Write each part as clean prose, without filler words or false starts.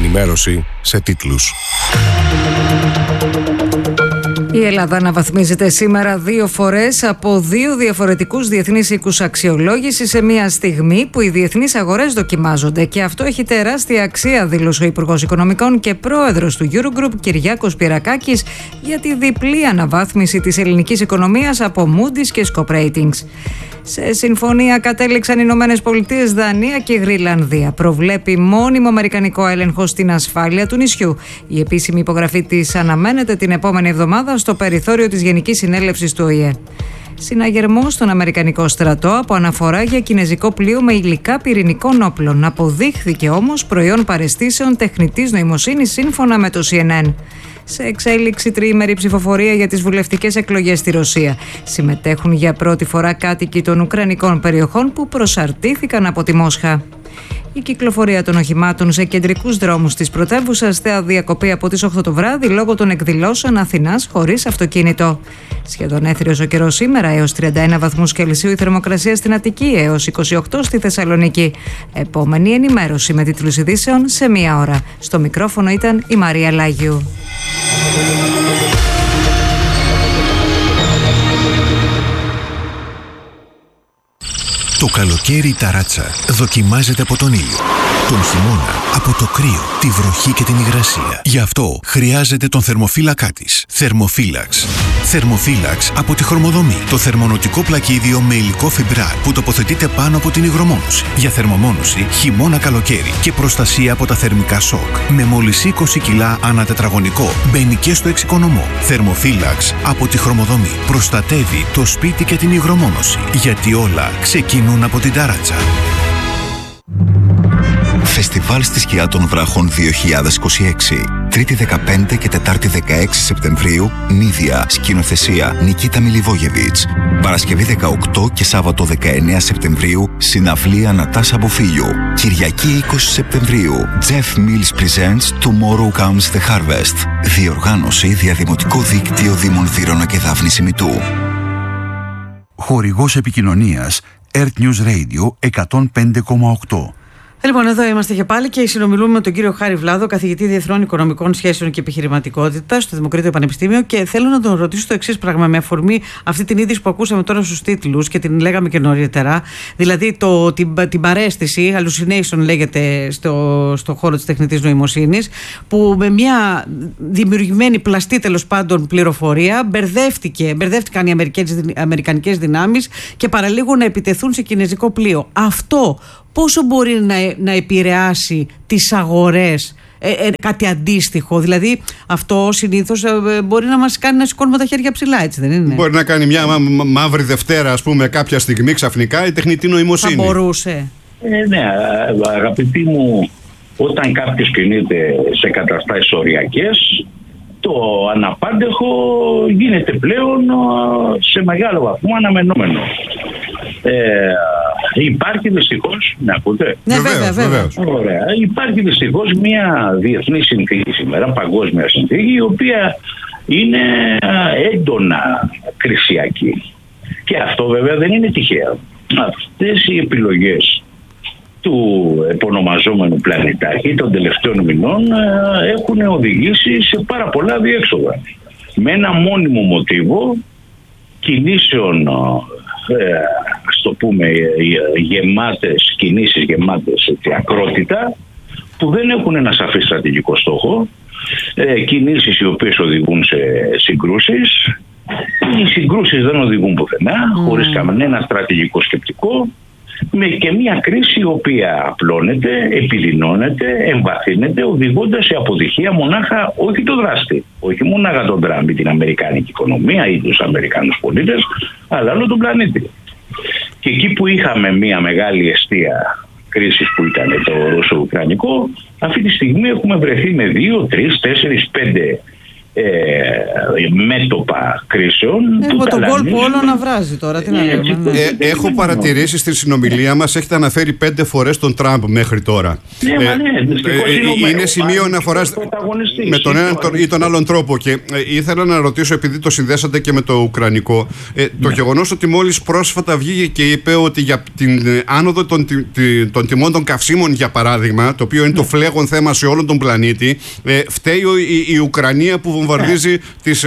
ενημέρωση σε τίτλους. Η Ελλάδα αναβαθμίζεται σήμερα 2 φορές από 2 διαφορετικούς διεθνείς οίκους αξιολόγησης σε μια στιγμή που οι διεθνείς αγορές δοκιμάζονται. Και αυτό έχει τεράστια αξία, δήλωσε ο Υπουργός Οικονομικών και πρόεδρος του Eurogroup Κυριάκος Πυρακάκης για τη διπλή αναβάθμιση της ελληνικής οικονομίας από Moody's και Scope Ratings. Σε συμφωνία κατέληξαν οι Ηνωμένες Πολιτείες, Δανία και Γρυλανδία. Προβλέπει μόνιμο αμερικανικό έλεγχο στην ασφάλεια του νησιού. Η επίσημη υπογραφή της αναμένεται την επόμενη εβδομάδα στο περιθώριο της Γενικής Συνέλευσης του ΟΗΕ. Συναγερμό στον Αμερικανικό στρατό από αναφορά για κινεζικό πλοίο με υλικά πυρηνικών όπλων. Αποδείχθηκε όμως προϊόν παραισθήσεων τεχνητής νοημοσύνης σύμφωνα με το CNN. Σε εξέλιξη τριήμερη ψηφοφορία για τις βουλευτικές εκλογές στη Ρωσία. Συμμετέχουν για πρώτη φορά κάτοικοι των ουκρανικών περιοχών που προσαρτήθηκαν από τη Μόσχα. Η κυκλοφορία των οχημάτων σε κεντρικούς δρόμους της πρωτεύουσας θα διακοπεί από τις 8 το βράδυ λόγω των εκδηλώσεων Αθηνάς χωρίς αυτοκίνητο. Σχεδόν έθριος ο καιρός σήμερα, έως 31 βαθμούς Κελσίου η θερμοκρασία στην Αττική, έως 28 στη Θεσσαλονίκη. Επόμενη ενημέρωση με τίτλους ειδήσεων σε 1 ώρα. Στο μικρόφωνο ήταν η Μαρία Λάγιου. Το καλοκαίρι η ταράτσα δοκιμάζεται από τον ήλιο, τον χειμώνα από το κρύο, τη βροχή και την υγρασία. Γι' αυτό χρειάζεται τον θερμοφύλακά της. Θερμοφύλαξ. Θερμοφύλαξ από τη Χρωμοδομή. Το θερμονοτικό πλακίδιο με υλικό φιμπράρ που τοποθετείται πάνω από την υγρομόνωση. Για θερμομόνωση χειμώνα καλοκαίρι και προστασία από τα θερμικά σοκ. Με μόλις 20 κιλά ανά τετραγωνικό. Μπαίνει και στο εξοικονομό. Θερμοφύλαξ από τη Χρωμοδομή. Προστατεύει το σπίτι και την υγρομόνωση. Γιατί όλα ξεκινούν από την ταράτσα. Φεστιβάλ στη Σκιά των Βράχων 2026. Τρίτη 15 και Τετάρτη 16 Σεπτεμβρίου, Μύδια, σκηνοθεσία Νικίτα Μιλιβόγεβιτς. Παρασκευή 18 και Σάββατο 19 Σεπτεμβρίου, συναυλία Νατάσα Μποφίλιου. Κυριακή 20 Σεπτεμβρίου, Jeff Mills Presents Tomorrow Comes the Harvest. Διοργάνωση Διαδημοτικό Δίκτυο Δήμων Βύρωνα και Δάφνη Ημιτού. Χορηγός επικοινωνίας Earth News Radio 105,8. Λοιπόν, εδώ είμαστε και πάλι και συνομιλούμε με τον κύριο Χάρη Βλάδο, καθηγητή Διεθνών Οικονομικών Σχέσεων και Επιχειρηματικότητας στο Δημοκρίτιο Πανεπιστήμιο. Και θέλω να τον ρωτήσω το εξής πράγμα, με αφορμή αυτή την είδηση που ακούσαμε τώρα στους τίτλους και την λέγαμε και νωρίτερα. Δηλαδή την παρέστηση, hallucination λέγεται στο χώρο της τεχνητής νοημοσύνης, που με μια δημιουργημένη πλαστή τέλος πάντων πληροφορία μπερδεύτηκαν οι αμερικανικές δυνάμεις και παραλίγο να επιτεθούν σε κινεζικό πλοίο. Αυτό πόσο μπορεί να επηρεάσει τις αγορές, κάτι αντίστοιχο? Δηλαδή αυτό συνήθως μπορεί να μας κάνει να σηκώνουμε τα χέρια ψηλά, έτσι δεν είναι? Μπορεί να κάνει μια μαύρη Δευτέρα, ας πούμε, κάποια στιγμή ξαφνικά η τεχνητή νοημοσύνη. Θα μπορούσε. Ναι, αγαπητοί μου, όταν κάποιος κινείται σε καταστάσεις οριακές, το αναπάντεχο γίνεται πλέον σε μεγάλο βαθμό αναμενόμενο. Υπάρχει δυστυχώς, με ακούτε? Ναι, βέβαια. Ωραία. Υπάρχει δυστυχώς μια διεθνή συνθήκη σήμερα, παγκόσμια συνθήκη, η οποία είναι έντονα κρισιακή. Και αυτό βέβαια δεν είναι τυχαίο. Αυτές οι επιλογές του επωνομαζόμενου πλανητάρχη των τελευταίων μηνών έχουν οδηγήσει σε πάρα πολλά διέξοδα. Με ένα μόνιμο μοτίβο κινήσεων, ας το πούμε, κινήσεις γεμάτες ακρότητα, που δεν έχουν ένα σαφή στρατηγικό στόχο, κινήσεις οι οποίες οδηγούν σε συγκρούσεις. Οι συγκρούσεις δεν οδηγούν πουθενά, χωρίς κανένα στρατηγικό σκεπτικό, και μια κρίση η οποία απλώνεται, επιδεινώνεται, εμβαθύνεται, οδηγώντας σε αποτυχία μονάχα όχι το δράστη, όχι μονάχα τον Τραμπ, την αμερικάνικη οικονομία ή τους Αμερικάνους πολίτες, αλλά όλο τον πλανήτη. Και εκεί που είχαμε μια μεγάλη εστία κρίσης που ήταν το Ρώσο-Ουκρανικό, αυτή τη στιγμή έχουμε βρεθεί με 2, 3, 4, 5 μέτωπα κρίσεων. Έχουμε τον κόλπο όλο να βράζει τώρα. Τι να λέμε. Έχω παρατηρήσει στην συνομιλία μας, έχετε αναφέρει 5 φορές τον Τραμπ μέχρι τώρα. Είναι σημείο αναφοράς με τον έναν ή τον άλλον τρόπο. Και ήθελα να ρωτήσω, επειδή το συνδέσατε και με το ουκρανικό, το γεγονός ότι μόλις πρόσφατα βγήκε και είπε ότι για την άνοδο των τιμών των καυσίμων, για παράδειγμα, το οποίο είναι το φλέγον θέμα σε όλον τον πλανήτη, φταίει η Ουκρανία που βομβαρδίζει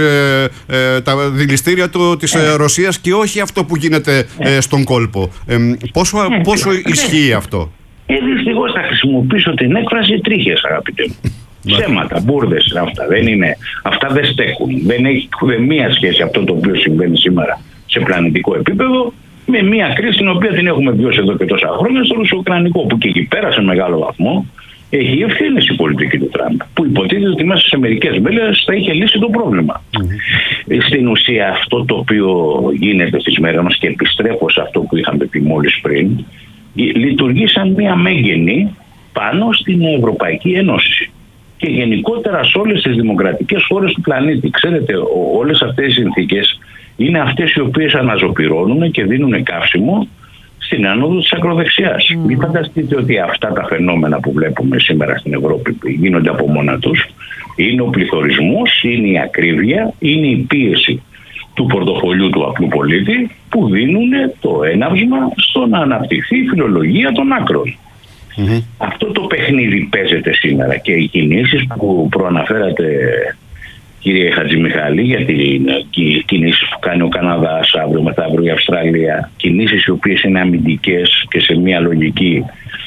τα δηληστήρια της Ρωσίας και όχι αυτό που γίνεται στον κόλπο. Πόσο ισχύει αυτό? Δυστυχώς θα χρησιμοποιήσω την έκφραση τρίχες, αγαπητέ μου. Ψέματα, μπουρδες αυτά. Αυτά δεν στέκουν. Δεν έχει μία σχέση αυτό το οποίο συμβαίνει σήμερα σε πλανητικό επίπεδο με μία κρίση την οποία την έχουμε βιώσει εδώ και τόσα χρόνια στο ρωσο-ουκρανικό, που και εκεί πέρα σε μεγάλο βαθμό έχει ευθύνες η πολιτική του Τραμπ, που υποτίθεται ότι μέσα σε μερικές μέρες θα είχε λύσει το πρόβλημα. Στην ουσία, αυτό το οποίο γίνεται στις μέρες μας, και επιστρέφω σε αυτό που είχαμε πει μόλις πριν, λειτουργεί σαν μία μέγενη πάνω στην Ευρωπαϊκή Ένωση και γενικότερα σε όλες τις δημοκρατικές χώρες του πλανήτη. Ξέρετε, όλες αυτές οι συνθήκες είναι αυτές οι οποίες αναζωπυρώνουν και δίνουν καύσιμο στην άνοδο της ακροδεξιάς. Μην φανταστείτε ότι αυτά τα φαινόμενα που βλέπουμε σήμερα στην Ευρώπη που γίνονται από μόνα τους είναι ο πληθωρισμός, είναι η ακρίβεια, είναι η πίεση του πορτοφολιού του απλού πολίτη που δίνουν το έναυσμα στο να αναπτυχθεί η φιλολογία των άκρων. Αυτό το παιχνίδι παίζεται σήμερα και οι κινήσεις που προαναφέρατε, κύριε Χατζημιχάλη, για τις κινήσεις που κάνει ο Καναδάς αύριο μεθαύριο, η Αυστραλία, κινήσεις οι οποίες είναι αμυντικές και σε μια λογική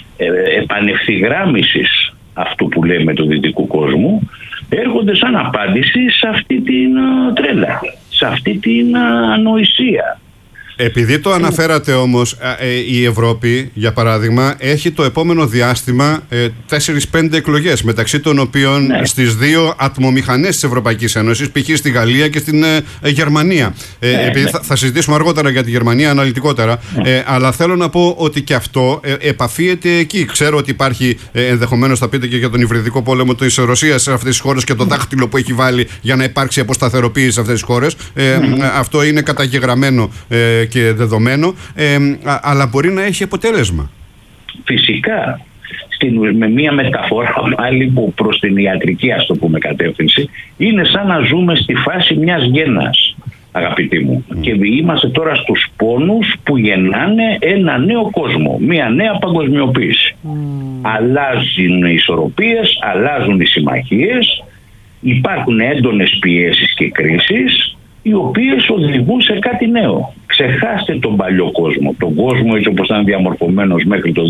επανευθυγράμμισης αυτού που λέμε του δυτικού κόσμου, έρχονται σαν απάντηση σε αυτή την τρέλα, σε αυτή την ανοησία. Επειδή το αναφέρατε όμως, η Ευρώπη, για παράδειγμα, έχει το επόμενο διάστημα 4-5 εκλογές, μεταξύ των οποίων στις 2 ατμομηχανές της Ευρωπαϊκής Ένωσης, π.χ. στη Γαλλία και στην Γερμανία. Επειδή θα συζητήσουμε αργότερα για τη Γερμανία αναλυτικότερα, αλλά θέλω να πω ότι και αυτό επαφίεται εκεί. Ξέρω ότι υπάρχει, ενδεχομένως θα πείτε και για τον υβριδικό πόλεμο της Ρωσίας σε αυτές τις χώρες και το δάχτυλο που έχει βάλει για να υπάρξει αποσταθεροποίηση σε αυτές τις χώρες. Αυτό είναι καταγεγραμμένο και δεδομένο, αλλά μπορεί να έχει αποτέλεσμα. Φυσικά. Με μια μεταφορά πάλι που προς την ιατρική, ας το πούμε, κατεύθυνση, είναι σαν να ζούμε στη φάση μιας γέννας, αγαπητοί μου. Και είμαστε τώρα στους πόνους που γεννάνε ένα νέο κόσμο, μια νέα παγκοσμιοποίηση. Αλλάζουν οι ισορροπίες, αλλάζουν οι συμμαχίες, υπάρχουν έντονες πιέσεις και κρίσεις, οι οποίες οδηγούν σε κάτι νέο. Ξεχάστε τον παλιό κόσμο, τον κόσμο έτσι όπως ήταν διαμορφωμένος μέχρι το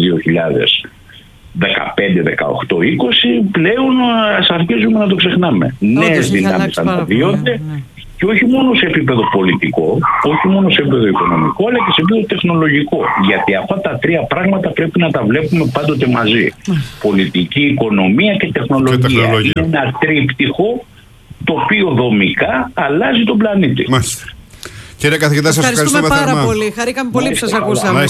2015, 18, 20, πλέον ας αρχίζουμε να το ξεχνάμε. Νέες δυνάμεις αναδύονται και όχι μόνο σε επίπεδο πολιτικό, όχι μόνο σε επίπεδο οικονομικό, αλλά και σε επίπεδο τεχνολογικό. Γιατί αυτά τα τρία πράγματα πρέπει να τα βλέπουμε πάντοτε μαζί. Πολιτική, οικονομία και τεχνολογία. Είναι ένα τρίπτυχο το οποίο δομικά αλλάζει τον πλανήτη. Μάλιστα. Κύριε καθηγητά, σας ευχαριστούμε πάρα πολύ. Χαρήκαμε πολύ που σας ακούσαμε.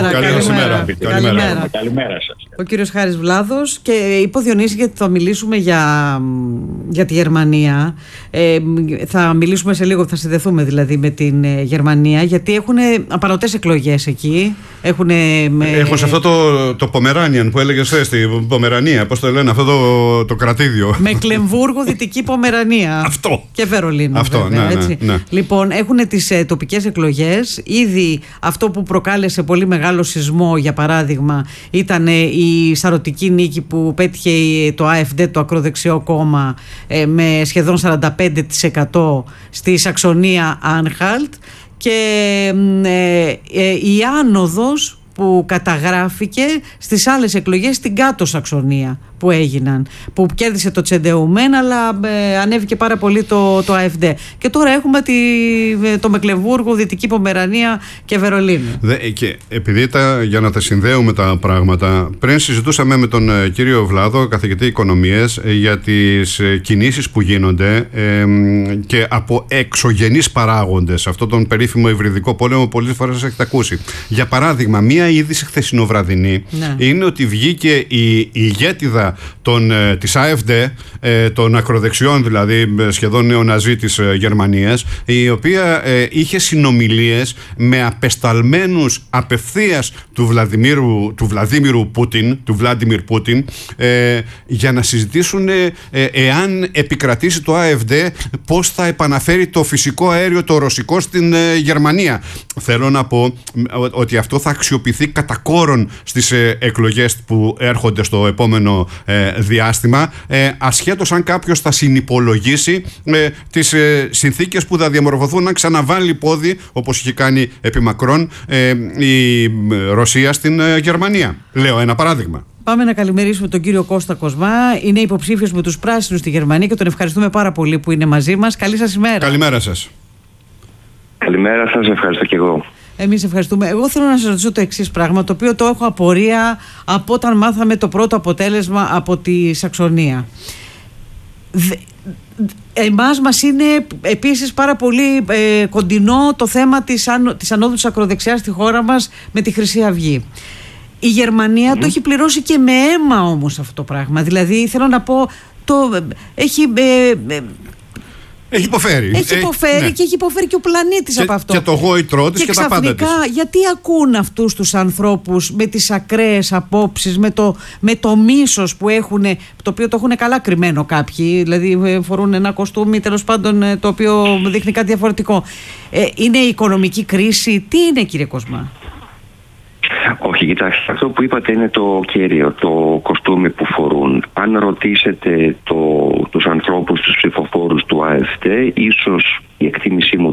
Καλημέρα σας. Ο κύριος Χάρης Βλάδος. Και είπε ο Διονύσης, γιατί θα μιλήσουμε για τη Γερμανία. Θα μιλήσουμε σε λίγο, θα συνδεθούμε δηλαδή με την Γερμανία, γιατί έχουν απανωτές εκλογές εκεί. Έχουν σε αυτό το Πομεράνιαν που έλεγες χθες, στην Πομερανία, πώς το λένε, αυτό το κρατήδιο. Μεκλεμβούργο, Δυτική Πομερανία. Αυτό. Και Βερολίνο. Αυτό, βέβαια, ναι. Λοιπόν, έχουν τις τοπικές εκλογές. Ήδη αυτό που προκάλεσε πολύ μεγάλο σεισμό, για παράδειγμα, ήταν η σαρωτική νίκη που πέτυχε το AfD, το ακροδεξιό κόμμα, με σχεδόν 45% στη Σαξονία Άνχαλτ, και η άνοδος που καταγράφηκε στις άλλες εκλογές στην κάτω Σαξονία που έγιναν, που κέρδισε το Τσεντεουμέν, αλλά ανέβηκε πάρα πολύ το AfD. Και τώρα έχουμε το Μεκλεμβούργο, Δυτική Πομερανία και Βερολίνο. Και επειδή για να τα συνδέουμε τα πράγματα, πριν συζητούσαμε με τον κύριο Βλάδο, καθηγητή οικονομίες, για τις κινήσεις που γίνονται και από εξωγενείς παράγοντες, αυτό τον περίφημο υβριδικό πόλεμο, πολλές φορές έχετε ακούσει. Για παράδειγμα, μία είδηση χθεσινοβραδινή είναι ότι βγήκε η ηγέτιδα αριστερά της AfD, των ακροδεξιών δηλαδή σχεδόν νεοναζί της Γερμανίας, η οποία είχε συνομιλίες με απεσταλμένους απευθείας του Βλάντιμιρ Πούτιν, για να συζητήσουν εάν επικρατήσει το AfD πώς θα επαναφέρει το φυσικό αέριο το ρωσικό στην Γερμανία. Θέλω να πω ότι αυτό θα αξιοποιηθεί κατά κόρον στις εκλογές που έρχονται στο επόμενο διάστημα, ασχέτως αν κάποιος θα συνυπολογίσει τις συνθήκες που θα διαμορφωθούν αν ξαναβάλει πόδι, όπως είχε κάνει επί μακρόν η Ρωσία στην Γερμανία. Λέω ένα παράδειγμα. Πάμε να καλημερίσουμε τον κύριο Κώστα Κοσμά. Είναι υποψήφιος με τους Πράσινους στη Γερμανία και τον ευχαριστούμε πάρα πολύ που είναι μαζί μας. Καλή σας ημέρα. Καλημέρα σας. Καλημέρα σας, ευχαριστώ και εγώ. Εμείς ευχαριστούμε. Εγώ θέλω να σας ρωτήσω το εξής πράγμα, το οποίο το έχω απορία από όταν μάθαμε το πρώτο αποτέλεσμα από τη Σαξονία. Εμάς μας είναι επίσης πάρα πολύ κοντινό το θέμα της ανόδου της ακροδεξιάς στη χώρα μας με τη Χρυσή Αυγή. Η Γερμανία το έχει πληρώσει και με αίμα όμως αυτό το πράγμα. Δηλαδή θέλω να πω, έχει υποφέρει. Ναι. Και έχει υποφέρει και ο πλανήτης από αυτό. Και το γόητρό της και τα πάντα της. Γιατί ακούν αυτούς τους ανθρώπους με τις ακραίες απόψεις, με το μίσος που έχουν, το οποίο το έχουν καλά κρυμμένο κάποιοι, δηλαδή φορούν ένα κοστούμι τέλος πάντων το οποίο δείχνει κάτι διαφορετικό. Είναι η οικονομική κρίση, τι είναι κύριε Κοσμά? Όχι, κοιτάξτε, αυτό που είπατε είναι το κέριο, το κοστούμι που φορούν. Αν ρωτήσετε τους ανθρώπους, τους ψηφοφόρους του AfD, ίσως η εκτίμησή μου,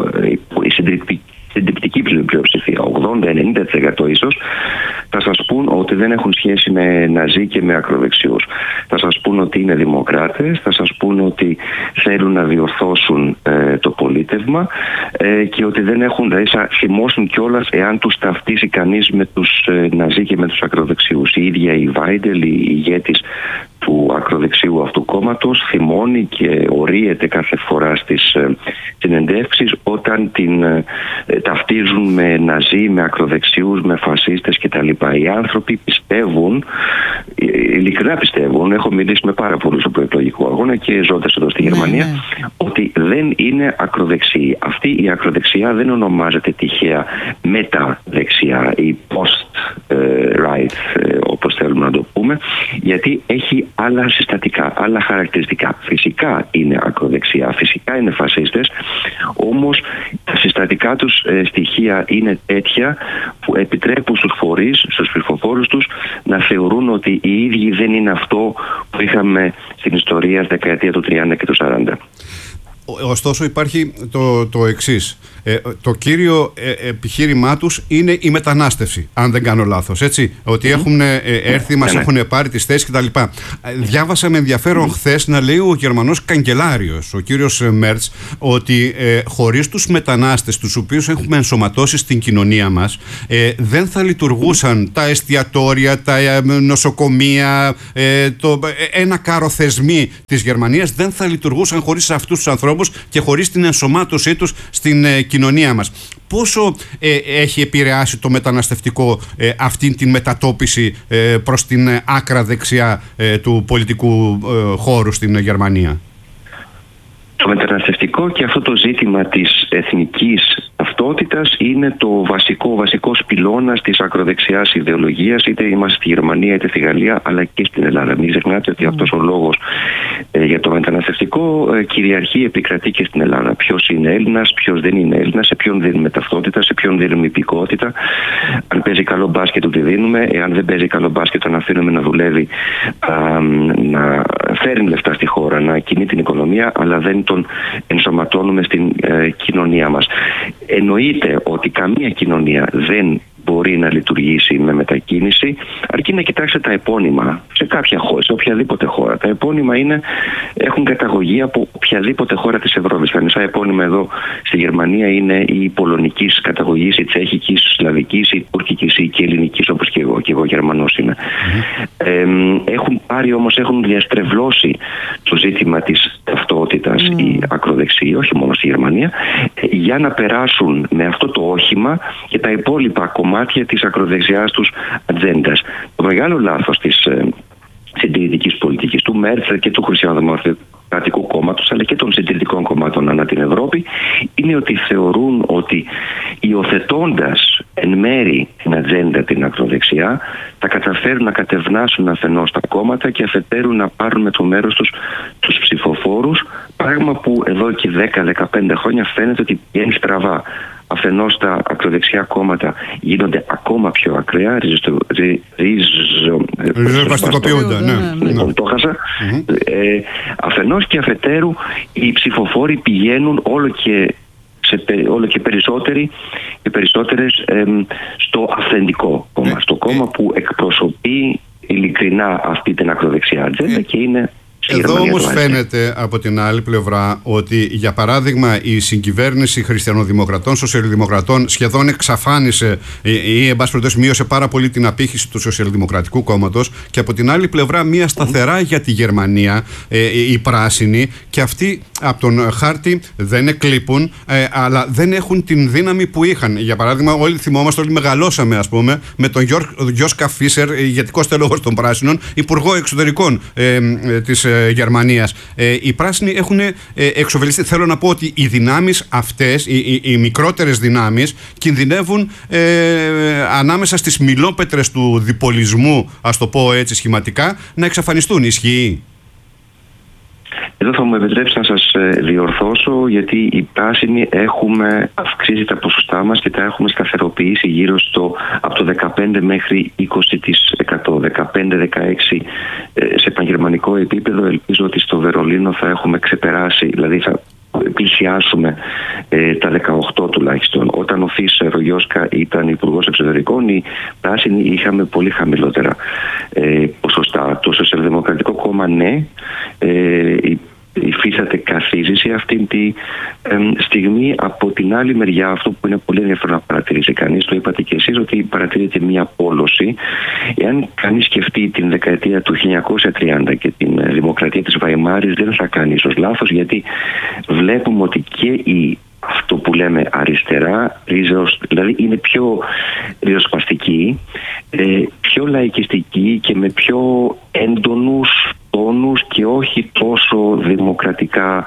η συντριπτική πλειοψηφία, 80-90% ίσως, θα σας πούν ότι δεν έχουν σχέση με ναζί και με ακροδεξιούς. Θα σας πούν ότι είναι δημοκράτες, θα σας πούν ότι θέλουν να διορθώσουν το πολίτευμα και ότι δεν έχουν, δηλαδή θα θυμώσουν κιόλας εάν τους ταυτίσει κανείς με τους ναζί και με τους ακροδεξιούς. Η ίδια η Βάιντελ, η ηγέτης του ακροδεξιού αυτού κόμματος, θυμώνει και ορίεται κάθε φορά στις συνεντεύξεις όταν την ταυτίζουν με ναζί, με ακροδεξιούς, με φασίστες κτλ. Οι άνθρωποι πιστεύουν, ειλικρινά πιστεύουν, έχω μιλήσει με πάρα πολλούς στο προεκλογικό αγώνα και ζώντας εδώ στη Γερμανία, ότι δεν είναι ακροδεξιοί. Αυτή η ακροδεξιά δεν ονομάζεται τυχαία μεταδεξιά ή post-right, όπως θέλουμε να το πούμε, γιατί έχει άλλα συστατικά, άλλα χαρακτηριστικά. Φυσικά είναι ακροδεξιά, φυσικά είναι φασίστες, όμως τα συστατικά τους στοιχεία είναι τέτοια που επιτρέπουν στους φορείς, στους ψηφοφόρους τους να θεωρούν ότι οι ίδιοι δεν είναι αυτό που είχαμε στην ιστορία στη δεκαετία του 30 και του 40. Ωστόσο υπάρχει το εξής. Το κύριο επιχείρημά τους είναι η μετανάστευση, αν δεν κάνω λάθος, έτσι, ότι έχουν έρθει, μας έχουν πάρει τις θέσεις κτλ. Διάβασα με ενδιαφέρον χθες να λέει ο Γερμανός καγκελάριος, ο κύριος Μέρτς, ότι χωρίς τους μετανάστες τους οποίους έχουμε ενσωματώσει στην κοινωνία μας, δεν θα λειτουργούσαν τα εστιατόρια, τα νοσοκομεία, ένα κάρο θεσμοί της Γερμανίας δεν θα λειτουργούσαν χωρίς αυτούς τους ανθρώπους και χωρίς την ενσωμάτωσή τους στην κοινωνία μας. Πόσο έχει επηρεάσει το μεταναστευτικό αυτήν την μετατόπιση προς την άκρα δεξιά του πολιτικού χώρου στην Γερμανία? Το μεταναστευτικό και αυτό το ζήτημα της εθνικής ταυτότητας είναι το βασικός πυλώνας της ακροδεξιάς ιδεολογίας, είτε είμαστε στη Γερμανία είτε στη Γαλλία αλλά και στην Ελλάδα. Μην ξεχνάτε ότι αυτός ο λόγος για το μεταναστευτικό κυριαρχεί, επικρατεί και στην Ελλάδα. Ποιος είναι Έλληνας, ποιος δεν είναι Έλληνας, σε ποιον δίνουμε ταυτότητα, σε ποιον δίνουμε υπηκότητα. Αν παίζει καλό μπάσκετ του τη δίνουμε, εάν δεν παίζει καλό μπάσκετ τον αφήνουμε να δουλεύει, να φέρνει λεφτά στη χώρα, να κινεί την οικονομία, αλλά δεν τον ενσωματώνουμε στην κοινωνία μας. Εννοείται ότι καμία κοινωνία δεν μπορεί να λειτουργήσει με μετακίνηση, αρκεί να κοιτάξετε τα επώνυμα σε κάποια χώρα, σε οποιαδήποτε χώρα. Τα επώνυμα έχουν καταγωγή από οποιαδήποτε χώρα της Ευρώπης. Τα μισά επώνυμα εδώ στη Γερμανία είναι η πολωνικής καταγωγής, η τσέχικης, η σλαβικής, η τουρκικής ή και η ελληνικής, όπως και εγώ. Και εγώ Γερμανός είμαι. Έχουν πάρει όμως, έχουν διαστρεβλώσει το ζήτημα της ταυτότητας οι ακροδεξιοί, όχι μόνο στη Γερμανία, για να περάσουν με αυτό το όχημα και τα υπόλοιπα κομμάτια της ακροδεξιάς τους ατζέντας. Το μεγάλο λάθος της συντηρητικής πολιτικής του Μέρκελ και του Χριστιανοδημοκρατικού Κόμματος, αλλά και των συντηρητικών κομμάτων ανά την Ευρώπη, είναι ότι θεωρούν ότι υιοθετώντας εν μέρη την ατζέντα την ακροδεξιά, θα καταφέρουν να κατευνάσουν αφενός τα κόμματα και αφετέρου να πάρουν με το μέρος τους ψηφοφόρους, πράγμα που εδώ και 10-15 χρόνια φαίνεται ότι πηγαίνει στραβά. Αφενός τα ακροδεξιά κόμματα γίνονται ακόμα πιο ακραία, ριζοσπαστικοποιούνται. Λοιπόν, το χάσα. Αφενός και αφετέρου οι ψηφοφόροι πηγαίνουν όλο και περισσότερες στο αυθεντικό κόμμα, στο κόμμα που εκπροσωπεί ειλικρινά αυτή την ακροδεξιά ατζέντα και είναι... Εδώ όμως φαίνεται από την άλλη πλευρά ότι, για παράδειγμα, η συγκυβέρνηση χριστιανοδημοκρατών, σοσιαλδημοκρατών σχεδόν εξαφάνισε ή εν πάση περιπτώσει μείωσε πάρα πολύ την απήχηση του Σοσιαλδημοκρατικού Κόμματος, και από την άλλη πλευρά μια σταθερά για τη Γερμανία, οι πράσινοι, και αυτοί από τον χάρτη δεν εκλείπουν, αλλά δεν έχουν την δύναμη που είχαν. Για παράδειγμα, όλοι θυμόμαστε, όλοι μεγαλώσαμε, ας πούμε, με τον Γιώσκα Φίσερ, ηγετικός τέλογος των Πράσινων, υπουργό εξωτερικών της Γερμανίας. Οι πράσινοι έχουν εξοβελιστεί. Θέλω να πω ότι οι δυνάμεις αυτές, οι μικρότερες δυνάμεις, κινδυνεύουν ανάμεσα στις μιλόπετρες του διπολισμού, ας το πω έτσι σχηματικά, να εξαφανιστούν. Ισχύει? Εδώ θα μου επιτρέψει να σας διορθώσω, γιατί οι πράσινοι έχουμε αυξήσει τα ποσοστά μας και τα έχουμε σταθεροποιήσει γύρω από το 15 μέχρι 20%, 15-16% σε πανγερμανικό επίπεδο. Ελπίζω ότι στο Βερολίνο θα έχουμε ξεπεράσει, δηλαδή θα πλησιάσουμε τα 18 τουλάχιστον. Όταν ο Φίσερ, ο Γιώσκα, ήταν υπουργός εξωτερικών, οι πράσινοι είχαμε πολύ χαμηλότερα ποσοστά. Το Σοσιαλδημοκρατικό Κόμμα, ναι, υφίσταται καθίζηση αυτή τη στιγμή. Από την άλλη μεριά, αυτό που είναι πολύ ενδιαφέρον να παρατηρήσει κανείς, το είπατε και εσείς, ότι παρατηρείται μια πόλωση. Εάν κανείς σκεφτεί την δεκαετία του 1930 και την δημοκρατία της Βαϊμάρης, δεν θα κάνει ίσως λάθος, γιατί βλέπουμε ότι και αυτό που λέμε αριστερά, δηλαδή είναι πιο ριζοσπαστική, πιο λαϊκιστική και με πιο έντονους τόνους και όχι τόσο δημοκρατικά.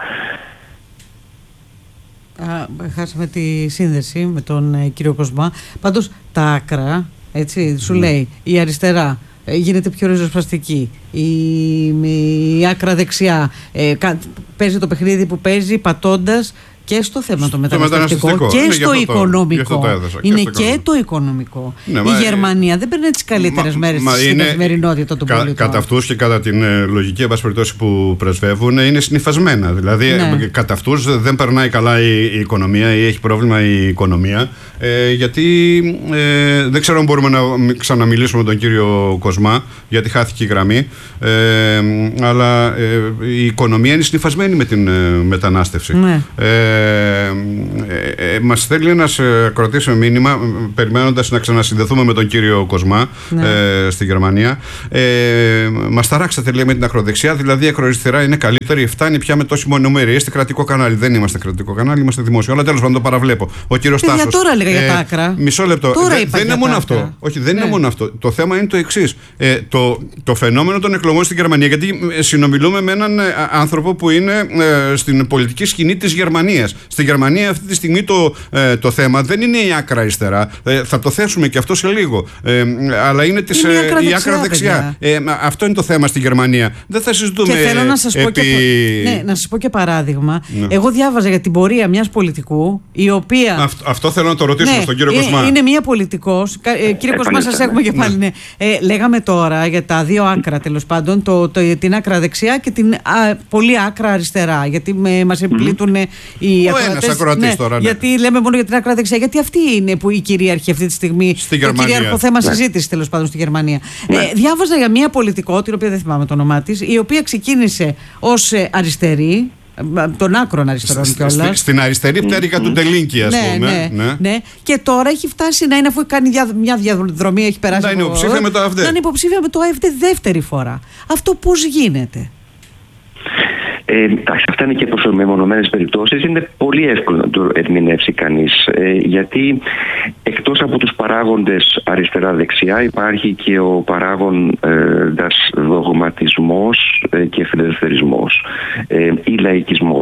Χάσαμε τη σύνδεση με τον κύριο Κοσμά. Πάντως τα άκρα, έτσι, σου λέει, η αριστερά γίνεται πιο ριζοσπαστική, η άκρα δεξιά παίζει το παιχνίδι που παίζει, πατώντας και στο θέμα το μεταναστευτικό και στο οικονομικό. Είναι και το οικονομικό. Η Γερμανία δεν παίρνει τις καλύτερες μέρες στην καθημερινότητα των πολιτών. Κατά αυτούς και κατά την λογική περιπτώσει που πρεσβεύουν, είναι συνυφασμένα. Δηλαδή, κατά αυτούς δεν περνάει καλά η οικονομία ή έχει πρόβλημα η οικονομία. Γιατί δεν ξέρω αν μπορούμε να ξαναμιλήσουμε με τον κύριο Κοσμά, γιατί χάθηκε η γραμμή. Αλλά η οικονομία είναι συνυφασμένη με την μετανάστευση. Μας θέλει ένας ακροατής μήνυμα, περιμένοντας να ξανασυνδεθούμε με τον κύριο Κοσμά στη Γερμανία. Μας ταράξατε, λέει, με την ακροδεξιά, δηλαδή η ακροαριστερά είναι καλύτερη, φτάνει πια με τόση μονομερία. Είστε κρατικό κανάλι? Δεν είμαστε κρατικό κανάλι, είμαστε δημόσιο. Αλλά τέλος πάντων το παραβλέπω. Ο κύριος Τάσος. Τώρα έλεγα για τα άκρα. Μισό λεπτό. Δεν είναι μόνο αυτό. Όχι, δεν είναι μόνο αυτό. Το θέμα είναι το εξής. Το φαινόμενο των εκλογών στην Γερμανία, γιατί συνομιλούμε με έναν άνθρωπο που είναι στην πολιτική σκηνή της Γερμανίας. Στη Γερμανία αυτή τη στιγμή το θέμα δεν είναι η άκρα αριστερά. Θα το θέσουμε και αυτό σε λίγο. Αλλά είναι η άκρα δεξιά. Αυτό είναι το θέμα στη Γερμανία. Δεν θα συζητούμε. Και θέλω να σας πω και παράδειγμα. Εγώ διάβαζα για την πορεία μιας πολιτικού, η οποία. Αυτό θέλω να το ρωτήσουμε στον κύριο Κοσμά. Είναι μία πολιτικός. Κύριε Κοσμά, σας έχουμε και πάλι. Λέγαμε τώρα για τα δύο άκρα, τέλος πάντων, την άκρα δεξιά και την πολύ άκρα αριστερά. Γιατί μας εμπλήττουν οι ακροατές. Γιατί λέμε μόνο για την άκρα δεξιά. Γιατί αυτή είναι που η κυρίαρχη αυτή τη στιγμή. Το κυρίαρχο θέμα συζήτηση, τέλος πάντων, στη Γερμανία. Διάβαζα για μία πολιτικό, την οποία δεν θυμάμαι το όνομά της, η οποία ξεκίνησε ως αριστερή, των άκρων αριστερών κιόλας. Στην αριστερή πτέρυγα του Ντελίνκη, ας πούμε. Ναι. Και τώρα έχει φτάσει να είναι, αφού κάνει μια διαδρομή, έχει περάσει. Να είναι υποψήφια με το ΑΦΔ. Να είναι υποψήφια με το ΑΦΔ δεύτερη φορά. Αυτό πώς γίνεται? Αυτά είναι και μεμονωμένες περιπτώσεις. Είναι πολύ εύκολο να το ερμηνεύσει κανείς, γιατί εκτός από τους παράγοντες αριστερά-δεξιά υπάρχει και ο παράγοντας δογματισμού και φιλελευθερισμός ή λαϊκισμός.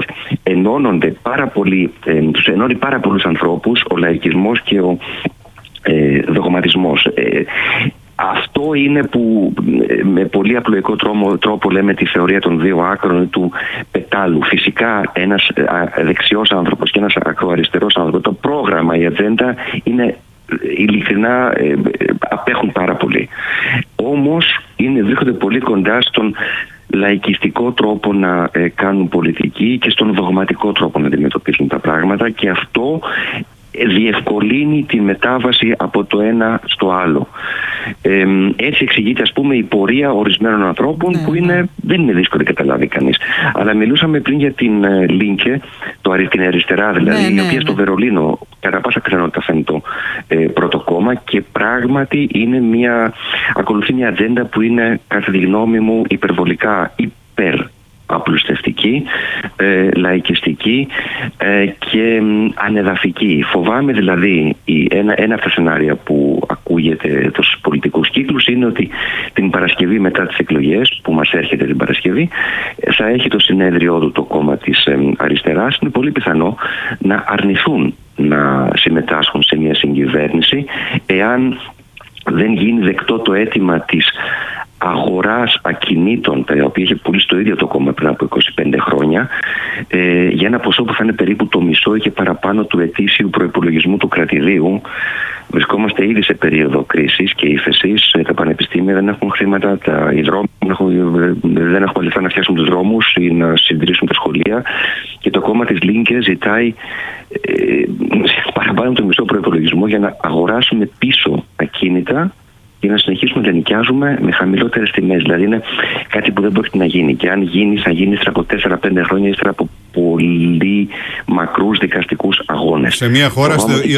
Τους ενώνει πάρα πολλούς ανθρώπους ο λαϊκισμός και ο δογματισμός. Αυτό είναι που με πολύ απλοϊκό τρόπο λέμε τη θεωρία των δύο άκρων του πετάλου. Φυσικά ένας δεξιός άνθρωπος και ένας ακροαριστερός άνθρωπος, το πρόγραμμα, η ατζέντα είναι ειλικρινά απέχουν πάρα πολύ. Όμως βρίσκονται πολύ κοντά στον λαϊκιστικό τρόπο να κάνουν πολιτική και στον δογματικό τρόπο να αντιμετωπίζουν τα πράγματα, και αυτό διευκολύνει τη μετάβαση από το ένα στο άλλο. Έτσι εξηγείται, ας πούμε, η πορεία ορισμένων ανθρώπων που δεν είναι δύσκολο να καταλάβει κανείς. Αλλά μιλούσαμε πριν για την Λίνκε, την αριστερά δηλαδή, η οποία στο Βερολίνο κατά πάσα πιθανότητα θα είναι το πρώτο κόμμα, και πράγματι ακολουθεί μια ατζέντα που είναι, κατά τη γνώμη μου, υπερβολικά απλουστευτική, λαϊκιστική και ανεδαφική. Φοβάμαι δηλαδή ένα από τα σενάρια που ακούγεται στους πολιτικούς κύκλους είναι ότι την Παρασκευή μετά τις εκλογές, που μας έρχεται την Παρασκευή, θα έχει το συνέδριό του το κόμμα της αριστεράς. Είναι πολύ πιθανό να αρνηθούν να συμμετάσχουν σε μια συγκυβέρνηση εάν δεν γίνει δεκτό το αίτημα της αγοράς ακινήτων, τα οποία είχε πουλήσει το ίδιο το κόμμα πριν από 25 χρόνια, για ένα ποσό που θα είναι περίπου το μισό ή και παραπάνω του ετήσιου προϋπολογισμού του κρατηδίου. Βρισκόμαστε ήδη σε περίοδο κρίσης και ύφεσης. Τα πανεπιστήμια δεν έχουν χρήματα, οι δρόμοι δεν έχουν λεφτά να φτιάξουν τους δρόμους ή να συντηρήσουν τα σχολεία, και το κόμμα της Λίνκε ζητάει παραπάνω το μισό προϋπολογισμό για να αγοράσουμε πίσω ακίνητα και να συνεχίσουμε να νοικιάζουμε με χαμηλότερες τιμές. Δηλαδή είναι κάτι που δεν πρόκειται να γίνει. Και αν γίνει, θα γίνει ύστερα από 4-5 χρόνια, ύστερα από πολύ μακρούς δικαστικούς αγώνες. Σε μια χώρα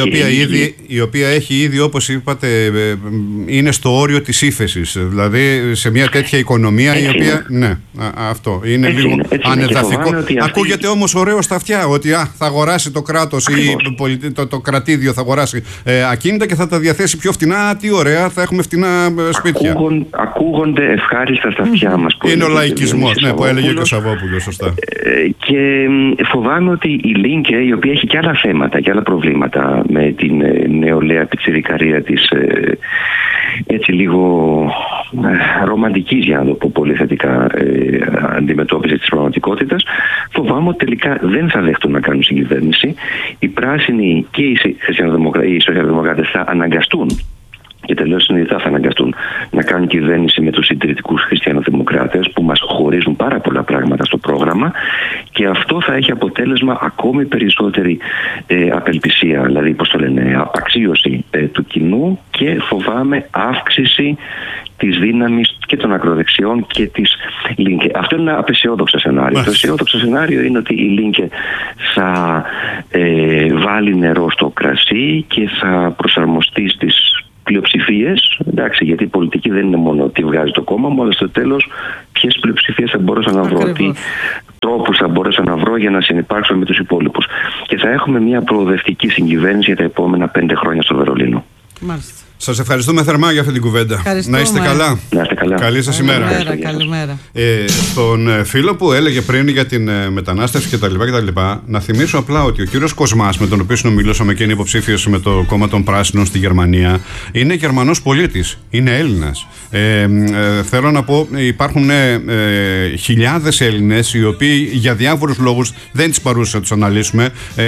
η οποία έχει ήδη, όπως είπατε, είναι στο όριο της ύφεσης. Δηλαδή σε μια τέτοια οικονομία η οποία. Ναι, αυτό είναι λίγο ανεδαφικό. Ακούγεται όμως ωραίο στα αυτιά ότι θα αγοράσει το κράτος ή το κρατήδιο θα αγοράσει ακίνητα και θα τα διαθέσει πιο φτηνά. Τι ωραία, θα έχουμε φτηνά σπίτια. Ακούγονται ευχάριστα στα αυτιά μας. Είναι ο λαϊκισμός, που έλεγε και ο Σαββόπουλος, σωστά. Και φοβάμαι ότι η Λίνκε, η οποία έχει και άλλα θέματα και άλλα προβλήματα με την νεολαία πιτσιρικαρία της, έτσι λίγο ρομαντικής, για να το πω πολύ θετικά, αντιμετώπιση της πραγματικότητας, φοβάμαι ότι τελικά δεν θα δέχτουν να κάνουν συγκυβέρνηση. Οι πράσινοι και οι σοσιαλδημοκράτες θα αναγκαστούν, και τελείως συνειδητά θα αναγκαστούν να κάνουν κυβέρνηση με τους συντηρητικούς χριστιανοδημοκράτες, που μας χωρίζουν πάρα πολλά πράγματα στο πρόγραμμα, και αυτό θα έχει αποτέλεσμα ακόμη περισσότερη απελπισία, δηλαδή απαξίωση του κοινού, και φοβάμαι αύξηση της δύναμης και των ακροδεξιών και της Λίνκε. Αυτό είναι ένα απεσιόδοξο σενάριο. Το αισιόδοξο σενάριο είναι ότι η Λίνκε θα βάλει νερό στο κρασί και θα προσαρμοστεί στις πλειοψηφίες, εντάξει, γιατί η πολιτική δεν είναι μόνο τι βγάζει το κόμμα μου, αλλά στο τέλος ποιες πλειοψηφίες θα μπορούσα να βρω, τι τρόπους θα μπορούσα να βρω για να συνυπάρξω με τους υπόλοιπους. Και θα έχουμε μια προοδευτική συγκυβέρνηση για τα επόμενα 5 χρόνια στο Βερολίνο. Μάλιστα. Σας ευχαριστούμε θερμά για αυτή την κουβέντα. Να είστε καλά. Να είστε καλά. Καλή σας ημέρα. Καλημέρα. Στον φίλο που έλεγε πριν για την μετανάστευση κτλ. Να θυμίσω απλά ότι ο κύριος Κοσμάς, με τον οποίο συνομιλούσαμε και είναι υποψήφιος με το κόμμα των Πράσινων στη Γερμανία, είναι Γερμανός πολίτης. Είναι Έλληνας. Θέλω να πω, υπάρχουν χιλιάδες Έλληνες οι οποίοι για διάφορους λόγους, δεν τις παρούσα να τους αναλύσουμε,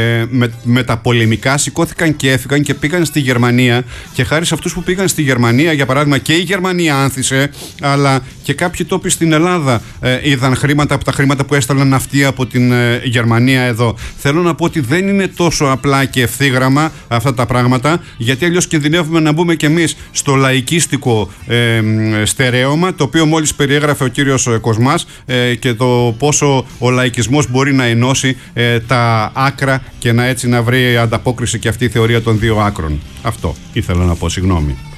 με τα πολεμικά σηκώθηκαν και έφυγαν και πήγαν στη Γερμανία, και χάρη σε αυτούς που πήγαν στη Γερμανία, για παράδειγμα, και η Γερμανία άνθησε, αλλά και κάποιοι τόποι στην Ελλάδα είδαν χρήματα από τα χρήματα που έστελναν αυτοί από την Γερμανία εδώ. Θέλω να πω ότι δεν είναι τόσο απλά και ευθύγραμμα αυτά τα πράγματα, γιατί αλλιώς κινδυνεύουμε να μπούμε κι εμείς στο λαϊκίστικο στερέωμα, το οποίο μόλις περιέγραφε ο κύριος Κοσμάς, και το πόσο ο λαϊκισμός μπορεί να ενώσει τα άκρα και να έτσι να βρει ανταπόκριση και αυτή η θεωρία των δύο άκρων. Αυτό ήθελα να πω, συγγνώμη.